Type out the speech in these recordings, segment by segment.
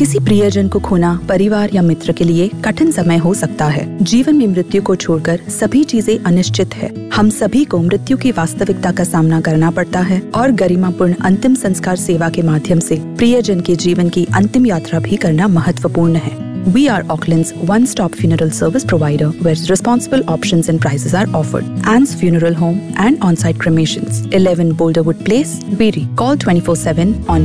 किसी प्रियजन को खोना परिवार या मित्र के लिए कठिन समय हो सकता है। जीवन में मृत्यु को छोड़कर सभी चीजें अनिश्चित है। हम सभी को मृत्यु की वास्तविकता का सामना करना पड़ता है और गरिमापूर्ण अंतिम संस्कार सेवा के माध्यम से प्रियजन के जीवन की अंतिम यात्रा भी करना महत्वपूर्ण है। We are Auckland's one-stop funeral service provider where responsible options and prices are offered. Anne's Funeral Home and on-site cremations. 11 Boulderwood Place, Beery. Call 24/7 on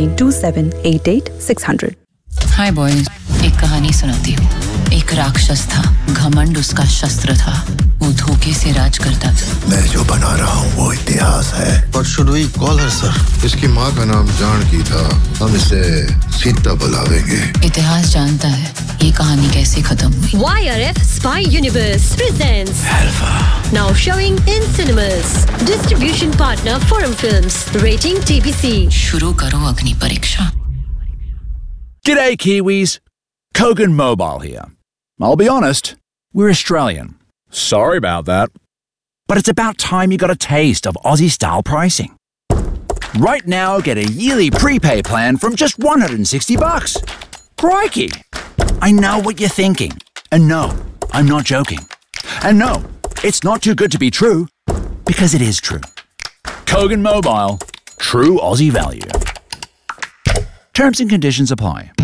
092788 600. Hi boys, एक कहानी सुनाती हूँ। एक राक्षस था, घमंड उसका शस्त्र था, वो धोखे से राज करता था। मैं जो बना रहा हूँ वो इतिहास है। What should we call her, sir? इसकी माँ का नाम जानकी था, हम इसे सीता बुलावेंगे। इतिहास जानता है ये कहानी कैसे खत्म हुई। YRF Spy Universe presents Alpha. Now showing in cinemas. Distribution partner Forum Films. Rating TBC. शुरू करो अग्नि परीक्षा। G'day Kiwis, Kogan Mobile here. I'll be honest, we're Australian. Sorry about that. But it's about time you got a taste of Aussie-style pricing. Right now, get a yearly prepay plan from just $160. Crikey! I know what you're thinking. And no, I'm not joking. And no, it's not too good to be true, because it is true. Kogan Mobile, true Aussie value. Terms and conditions apply.